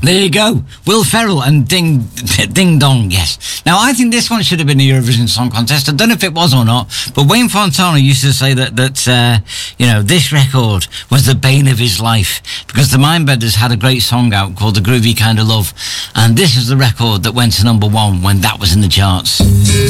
There you go. Will Ferrell and Ding Dong, yes. Now, I think this one should have been the Eurovision Song Contest. I don't know if it was or not, but Wayne Fontana used to say that this record was the bane of his life because the Mindbenders had a great song out called The Groovy Kind of Love, and this is the record that went to number 1 when that was in the charts.